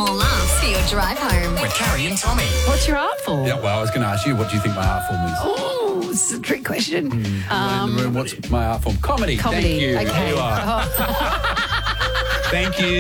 more laughs for your drive home. With Carrie and Tommy. What's your art form? Yeah, well, I was going to ask you, what do you think my art form is? Oh, this is a trick question. In the room, what's my art form? Comedy. Comedy. Thank you. Okay. There you are. Thank you.